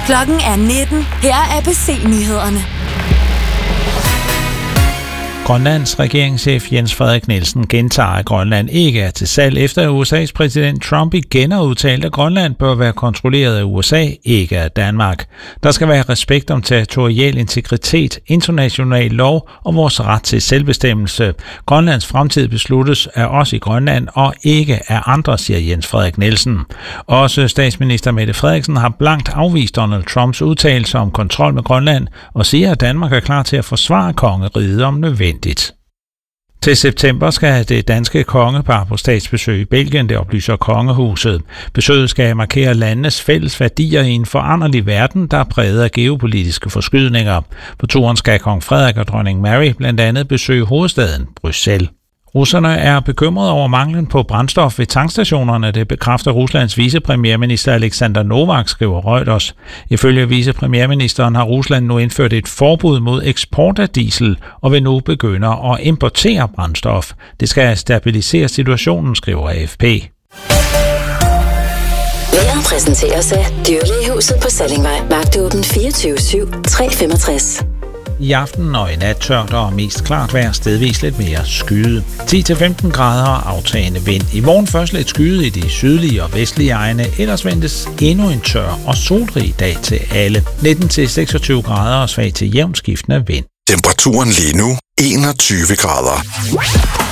Klokken er 19. Her er ABC-nyhederne. Grønlands regeringschef Jens Frederik Nielsen gentager, at Grønland ikke er til salg, efter at USA's præsident Trump igen har udtalt, at Grønland bør være kontrolleret af USA, ikke af Danmark. Der skal være respekt om territorial integritet, international lov og vores ret til selvbestemmelse. Grønlands fremtid besluttes af os i Grønland og ikke af andre, siger Jens Frederik Nielsen. Også statsminister Mette Frederiksen har blankt afvist Donald Trumps udtalelser om kontrol med Grønland og siger, at Danmark er klar til at forsvare kongeriget om nødvendigt. Til september skal det danske kongepar på statsbesøg i Belgien, det oplyser kongehuset. Besøget skal markere landenes fælles værdier i en foranderlig verden, der er præget af geopolitiske forskydninger. På turen skal kong Frederik og dronning Mary blandt andet besøge hovedstaden Bruxelles. Russerne er bekymrede over manglen på brændstof ved tankstationerne, det bekræfter Ruslands vicepremierminister Alexander Novak, skriver Reuters. Ifølge vicepremierministeren har Rusland nu indført et forbud mod eksport af diesel og vil nu begynde at importere brændstof. Det skal stabilisere situationen, skriver AFP. Vejret præsenteres af Dyrlægehuset på Sallingvej. Vagtåben 24/7, 365. I aften og i nat tørt og mest klart vejr, stedvis lidt mere skyet. 10-15 grader og aftagende vind. I morgen først lidt skyet i de sydlige og vestlige egne, ellers ventes endnu en tør og solrig dag til alle. 19-26 grader og svag til jævnt skiftende vind. Temperaturen lige nu 21 grader.